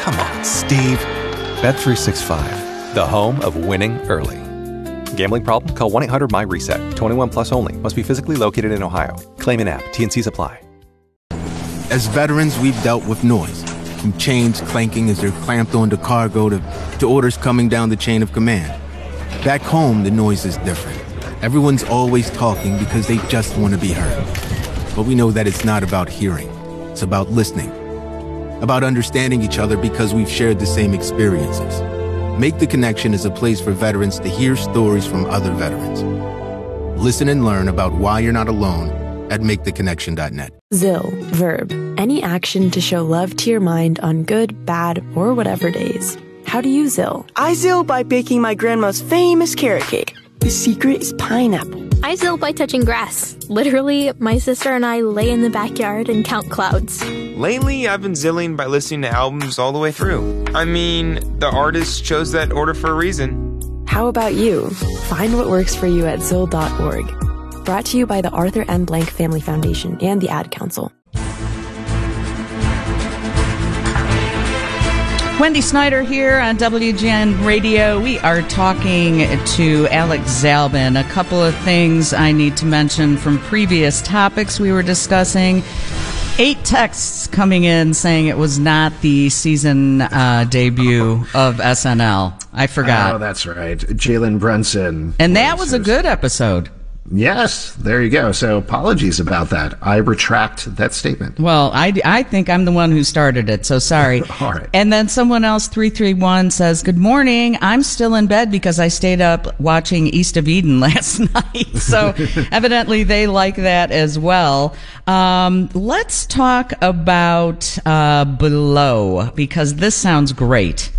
Come on, Steve. Bet365, the home of winning early. Gambling problem? Call 1-800-MY-RESET. 21 plus only. Must be physically located in Ohio. Claim in app. T&Cs apply. As veterans, we've dealt with noise. From chains clanking as they're clamped onto cargo to orders coming down the chain of command. Back home, the noise is different. Everyone's always talking because they just want to be heard. But we know that it's not about hearing. It's about listening. About understanding each other because we've shared the same experiences. Make the Connection is a place for veterans to hear stories from other veterans. Listen and learn about why you're not alone at maketheconnection.net. ZIL. Verb. Any action to show love to your mind on good, bad, or whatever days. How do you ZIL? I ZIL by baking my grandma's famous carrot cake. The secret is pineapple. I ZIL by touching grass. Literally, my sister and I lay in the backyard and count clouds. Lately, I've been zilling by listening to albums all the way through. I mean, the artist chose that order for a reason. How about you? Find what works for you at ZIL.org. Brought to you by the Arthur M. Blank Family Foundation and the Ad Council. Wendy Snyder here on WGN Radio. We are talking to Alex Zalben. A couple of things I need to mention from previous topics we were discussing. 8 texts coming in saying it was not the season debut of SNL. I forgot. Oh, that's right. Jalen Brunson. And that was a good episode. Yes, there you go. So apologies about that. I retract that statement. Well, I think I'm the one who started it, so sorry. All right. And then someone else, 331, says, good morning. I'm still in bed because I stayed up watching East of Eden last night. So evidently they like that as well. Let's talk about Below, because this sounds great.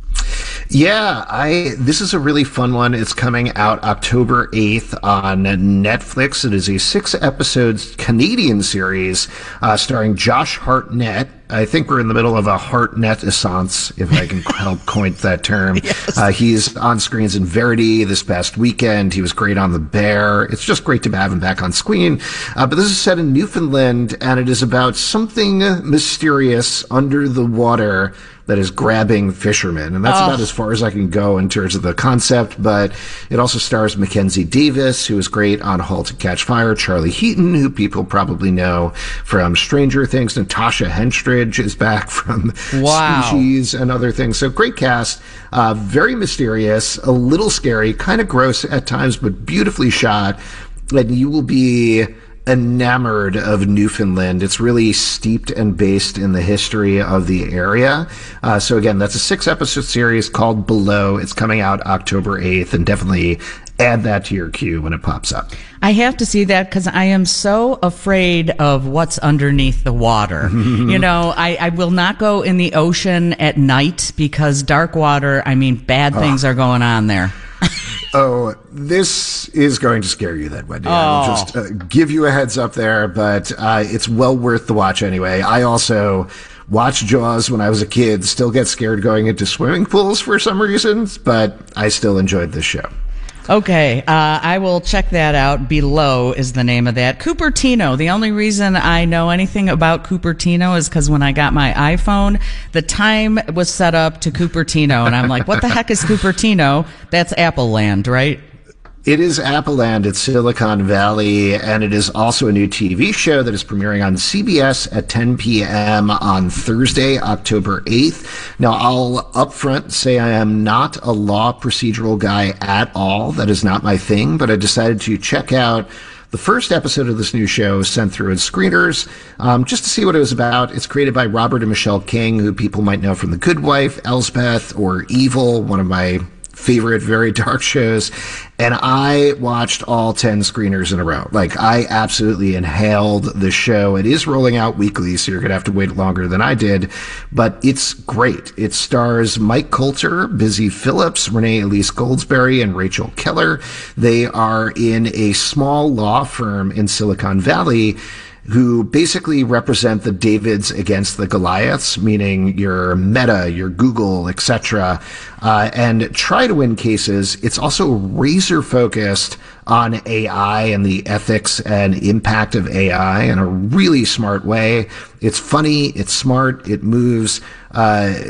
Yeah, this is a really fun one. It's coming out October 8th on Netflix. It is a 6-episode Canadian series starring Josh Hartnett. I think we're in the middle of a Hartnett-essence, if I can help coin that term. Yes. He's on screens in Verity this past weekend. He was great on The Bear. It's just great to have him back on screen. But this is set in Newfoundland, and it is about something mysterious under the water that is grabbing fishermen. And that's about as far as I can go in terms of the concept. But it also stars Mackenzie Davis, who is great on Halt and Catch Fire, Charlie Heaton, who people probably know from Stranger Things, Natasha Henstridge is back from Species and other things. So great cast, very mysterious, a little scary, kind of gross at times, but beautifully shot. And you will be enamored of Newfoundland. It's really steeped and based in the history of the area. So again, that's a 6-episode series called Below. It's coming out October 8th, and definitely add that to your queue when it pops up. I have to see that because I am so afraid of what's underneath the water. You know, I will not go in the ocean at night because dark water, I mean, bad things are going on there. Oh, this is going to scare you then, Wendy. I will just give you a heads up there, but it's well worth the watch anyway. I also watched Jaws when I was a kid, still get scared going into swimming pools for some reasons, but I still enjoyed this show. Okay, I will check that out. Below is the name of that. Cupertino. The only reason I know anything about Cupertino is because when I got my iPhone, the time was set up to Cupertino, and I'm like, what the heck is Cupertino? That's Apple Land, right? It is Apple Land at Silicon Valley, and it is also a new TV show that is premiering on CBS at 10 p.m. on Thursday, October 8th. Now, I'll upfront say I am not a law procedural guy at all. That is not my thing, but I decided to check out the first episode of this new show sent through its screeners, just to see what it was about. It's created by Robert and Michelle King, who people might know from The Good Wife, Elsbeth, or Evil, one of my favorite very dark shows. And I watched all 10 screeners in a row. Like, I absolutely inhaled the show. It is rolling out weekly, so you're going to have to wait longer than I did. But it's great. It stars Mike Coulter, Busy Phillips, Renee Elise Goldsberry, and Rachel Keller. They are in a small law firm in Silicon Valley who basically represent the Davids against the Goliaths, meaning your Meta, your Google, etc., and try to win cases. It's also razor focused on AI and the ethics and impact of AI in a really smart way. It's funny, it's smart, it moves